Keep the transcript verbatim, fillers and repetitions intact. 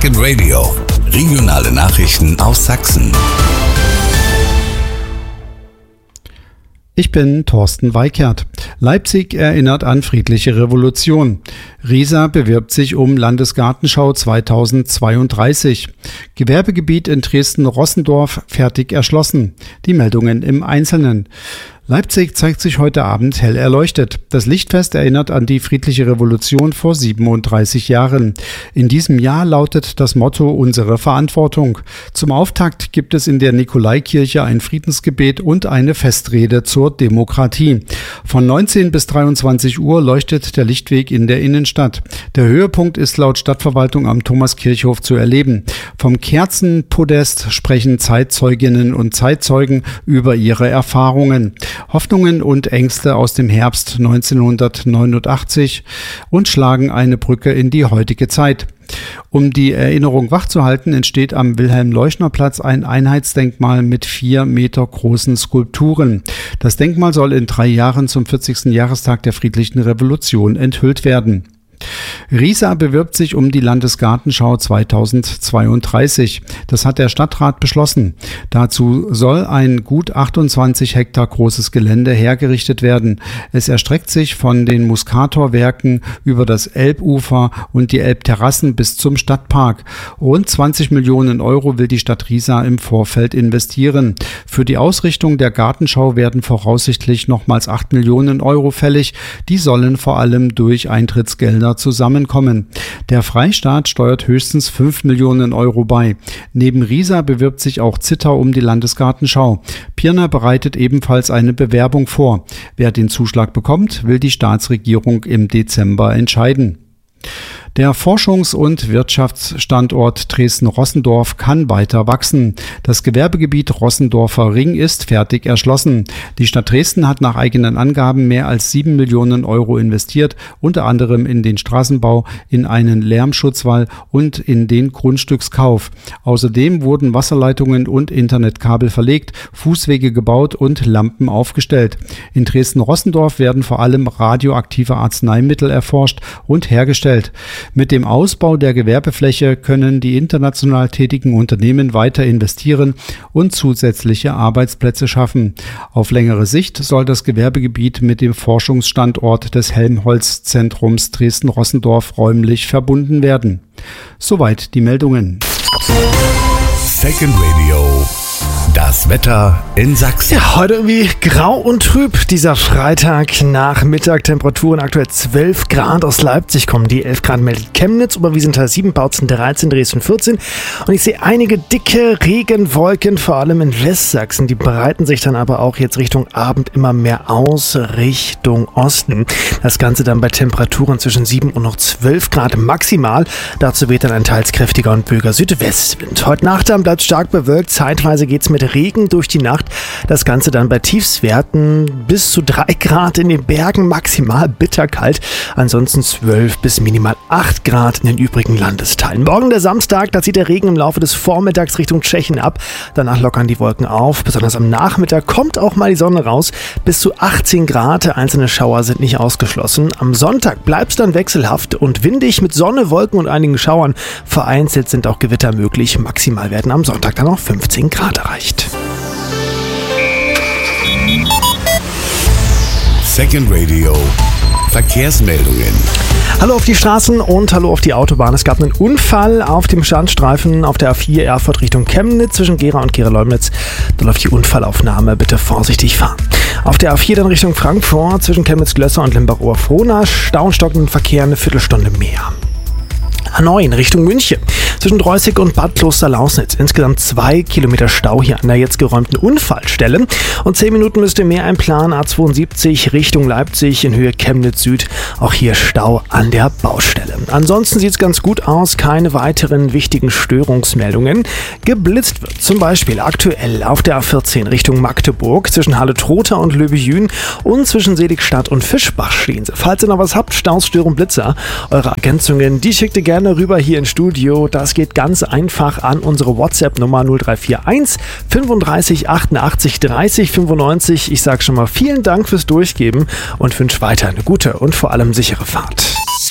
Second Radio. Regionale Nachrichten aus Sachsen. Ich bin Thorsten Weikert. Leipzig erinnert an friedliche Revolution. Riesa bewirbt sich um Landesgartenschau zweitausendzweiunddreißig. Gewerbegebiet in Dresden-Rossendorf fertig erschlossen. Die Meldungen im Einzelnen. Leipzig zeigt sich heute Abend hell erleuchtet. Das Lichtfest erinnert an die friedliche Revolution vor siebenunddreißig Jahren. In diesem Jahr lautet das Motto Unsere Verantwortung. Zum Auftakt gibt es in der Nikolaikirche ein Friedensgebet und eine Festrede zur Demokratie. Von neunzehn bis dreiundzwanzig Uhr leuchtet der Lichtweg in der Innenstadt. Der Höhepunkt ist laut Stadtverwaltung am Thomaskirchhof zu erleben. Vom Kerzenpodest sprechen Zeitzeuginnen und Zeitzeugen über ihre Erfahrungen. Hoffnungen und Ängste aus dem Herbst neunzehnhundertneunundachtzig und schlagen eine Brücke in die heutige Zeit. Um die Erinnerung wachzuhalten, entsteht am Wilhelm-Leuschner-Platz ein Einheitsdenkmal mit vier Meter großen Skulpturen. Das Denkmal soll in drei Jahren zum vierzigsten Jahrestag der Friedlichen Revolution enthüllt werden. Riesa bewirbt sich um die Landesgartenschau zweitausendzweiunddreißig. Das hat der Stadtrat beschlossen. Dazu soll ein gut achtundzwanzig Hektar großes Gelände hergerichtet werden. Es erstreckt sich von den Muskatorwerken über das Elbufer und die Elbterrassen bis zum Stadtpark. Rund zwanzig Millionen Euro will die Stadt Riesa im Vorfeld investieren. Für die Ausrichtung der Gartenschau werden voraussichtlich nochmals acht Millionen Euro fällig. Die sollen vor allem durch Eintrittsgelder zusammenkommen. Der Freistaat steuert höchstens fünf Millionen Euro bei. Neben Riesa bewirbt sich auch Zittau um die Landesgartenschau. Pirna bereitet ebenfalls eine Bewerbung vor. Wer den Zuschlag bekommt, will die Staatsregierung im Dezember entscheiden. Der Forschungs- und Wirtschaftsstandort Dresden-Rossendorf kann weiter wachsen. Das Gewerbegebiet Rossendorfer Ring ist fertig erschlossen. Die Stadt Dresden hat nach eigenen Angaben mehr als sieben Millionen Euro investiert, unter anderem in den Straßenbau, in einen Lärmschutzwall und in den Grundstückskauf. Außerdem wurden Wasserleitungen und Internetkabel verlegt, Fußwege gebaut und Lampen aufgestellt. In Dresden-Rossendorf werden vor allem radioaktive Arzneimittel erforscht und hergestellt. Mit dem Ausbau der Gewerbefläche können die international tätigen Unternehmen weiter investieren und zusätzliche Arbeitsplätze schaffen. Auf längere Sicht soll das Gewerbegebiet mit dem Forschungsstandort des Helmholtz-Zentrums Dresden-Rossendorf räumlich verbunden werden. Soweit die Meldungen. Second Radio. Das Wetter in Sachsen. Ja, heute irgendwie grau und trüb. Dieser Freitagnachmittag, Temperaturen aktuell zwölf Grad. Aus Leipzig kommen die elf Grad, meldet Chemnitz, Oberwiesenthal sieben, Bautzen dreizehn, Dresden vierzehn. Und ich sehe einige dicke Regenwolken, vor allem in Westsachsen. Die breiten sich dann aber auch jetzt Richtung Abend immer mehr aus, Richtung Osten. Das Ganze dann bei Temperaturen zwischen sieben und noch zwölf Grad maximal. Dazu weht dann ein teils kräftiger und böiger Südwestwind. Heute Nacht dann bleibt stark bewölkt. Zeitweise geht es mit Regen durch die Nacht. Das Ganze dann bei Tiefstwerten bis zu drei Grad in den Bergen, maximal bitterkalt. Ansonsten zwölf bis minimal acht Grad in den übrigen Landesteilen. Morgen der Samstag, da zieht der Regen im Laufe des Vormittags Richtung Tschechien ab. Danach lockern die Wolken auf. Besonders am Nachmittag kommt auch mal die Sonne raus. Bis zu achtzehn Grad. Einzelne Schauer sind nicht ausgeschlossen. Am Sonntag bleibt es dann wechselhaft und windig mit Sonne, Wolken und einigen Schauern. Vereinzelt sind auch Gewitter möglich. Maximal werden am Sonntag dann auch fünfzehn Grad erreicht. Second Radio. Verkehrsmeldungen. Hallo auf die Straßen und hallo auf die Autobahn. Es gab einen Unfall auf dem Standstreifen auf der A vier Erfurt Richtung Chemnitz zwischen Gera und Gera-Leumnitz. Dann auf die Unfallaufnahme bitte vorsichtig fahren. Auf der A vier dann Richtung Frankfurt zwischen Chemnitz-Glösser und Limbach-Oberfrohna. Stau und stockenden Verkehr eine Viertelstunde mehr. A neun Richtung München. Zwischen Dreußig und Bad Kloster-Lausnitz. Insgesamt zwei Kilometer Stau hier an der jetzt geräumten Unfallstelle. Und zehn Minuten müsst ihr mehr einplanen. A zweiundsiebzig Richtung Leipzig in Höhe Chemnitz Süd. Auch hier Stau an der Baustelle. Ansonsten sieht es ganz gut aus. Keine weiteren wichtigen Störungsmeldungen. Geblitzt wird zum Beispiel aktuell auf der A vierzehn Richtung Magdeburg zwischen Halle-Trotha und Löwe-Jühn und zwischen Seligstadt und Fischbach stehen sie. Falls ihr noch was habt, Staus, Störung, Blitzer, eure Ergänzungen, die schickt ihr gerne rüber hier ins Studio. Das geht ganz einfach an unsere WhatsApp-Nummer null drei vier eins fünfunddreißig achtundachtzig dreißig fünfundneunzig. Ich sage schon mal vielen Dank fürs Durchgeben und wünsche weiter eine gute und vor allem sichere Fahrt.